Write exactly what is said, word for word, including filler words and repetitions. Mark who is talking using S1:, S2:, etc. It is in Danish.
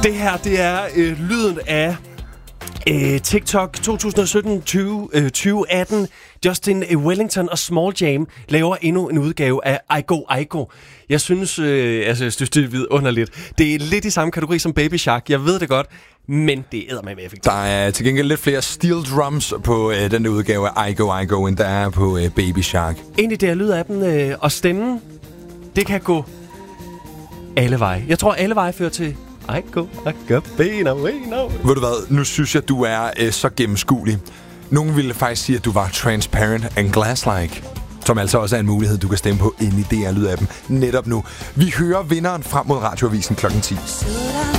S1: Det her, det er øh, lyden af øh, TikTok tyve sytten til tyve atten. Justin Wellington og Small Jam laver endnu en udgave af I Go, I Go. Jeg synes, øh, altså, jeg synes, det er vidunderligt. Det er lidt i samme kategori som Baby Shark. Jeg ved det godt, men det æder mig med effektivt.
S2: Der er til gengæld lidt flere steel drums på øh, den der udgave af I Go, I Go, end der er på øh, Baby Shark.
S1: Egentlig det er lyd af dem, øh, og stemmen, det kan gå alle veje. Jeg tror, alle veje fører til I go, I go, bena, bena.
S2: Ved du hvad, nu synes jeg, du er øh, så gennemskuelig. Nogen ville faktisk sige, at du var transparent and glass-like, som altså også er en mulighed, du kan stemme på inde i D R Lyd af dem netop nu. Vi hører vinderen frem mod Radioavisen klokken ti.